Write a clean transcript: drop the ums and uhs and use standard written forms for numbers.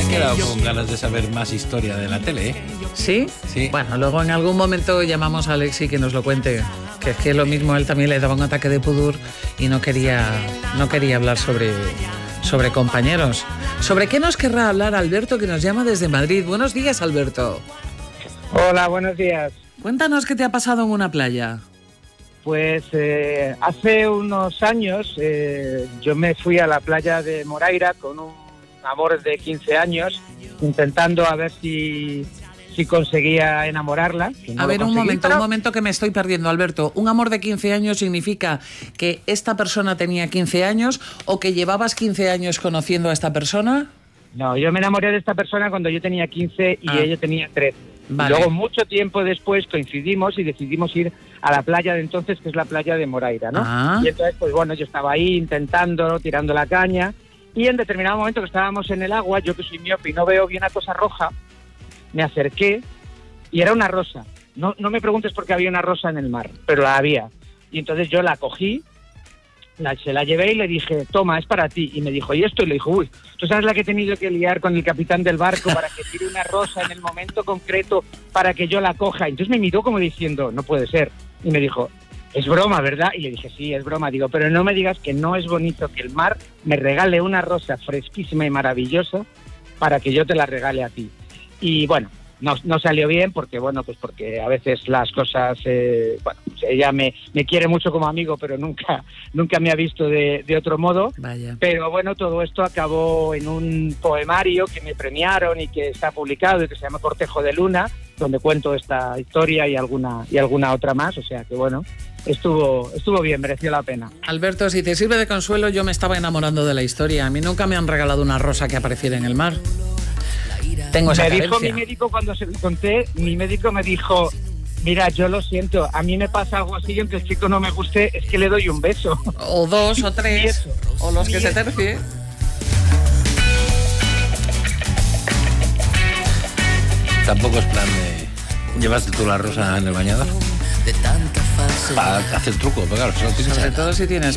he quedado con ganas de saber más historia de la tele, ¿eh? ¿Sí? Sí. Bueno, luego en algún momento llamamos a Alexi que nos lo cuente. Que es que lo mismo, él también le daba un ataque de pudor y no quería hablar sobre compañeros. ¿Sobre qué nos querrá hablar Alberto, que nos llama desde Madrid? Buenos días, Alberto. Hola, buenos días. Cuéntanos qué te ha pasado en una playa. Pues hace unos años yo me fui a la playa de Moraira con un amor de 15 años, intentando a ver si conseguía enamorarla. A ver, un momento que me estoy perdiendo, Alberto. ¿Un amor de 15 años significa que esta persona tenía 15 años o que llevabas 15 años conociendo a esta persona? No, yo me enamoré de esta persona cuando yo tenía 15 y ella tenía 13. Vale. Y luego, mucho tiempo después, coincidimos y decidimos ir a la playa de entonces, que es la playa de Moraira, ¿no? Ah. Y entonces, pues bueno, yo estaba ahí intentando, tirando la caña, y en determinado momento que estábamos en el agua, yo que soy miope y no veo bien una cosa roja, me acerqué y era una rosa. No me preguntes por qué había una rosa en el mar, pero la había. Y entonces yo la cogí, se la llevé y le dije, toma, es para ti. Y me dijo, ¿y esto? Y le dijo, uy, ¿tú sabes la que he tenido que liar con el capitán del barco para que tire una rosa en el momento concreto para que yo la coja? Y entonces me miró como diciendo, no puede ser. Y me dijo, es broma, ¿verdad? Y le dije, sí, es broma. Digo, pero no me digas que no es bonito que el mar me regale una rosa fresquísima y maravillosa para que yo te la regale a ti. Y bueno, no salió bien porque, bueno, pues porque a veces las cosas, bueno, pues ella me quiere mucho como amigo, pero nunca me ha visto de otro modo. Vaya. Pero bueno, todo esto acabó en un poemario que me premiaron y que está publicado y que se llama Cortejo de Luna, donde cuento esta historia y alguna otra más. O sea que bueno, estuvo bien, mereció la pena. Alberto, si te sirve de consuelo, yo me estaba enamorando de la historia. A mí nunca me han regalado una rosa que apareciera en el mar. Tengo esa carencia. Dijo mi médico cuando se lo conté, mi médico me dijo, mira, yo lo siento, a mí me pasa algo así y aunque el chico no me guste, es que le doy un beso. O dos o tres, o los que se tercie. Tampoco es plan de... ¿Llevaste tú la rosa en el bañador? Para hacer truco, pero claro, solo tienes... Sobre todo si tienes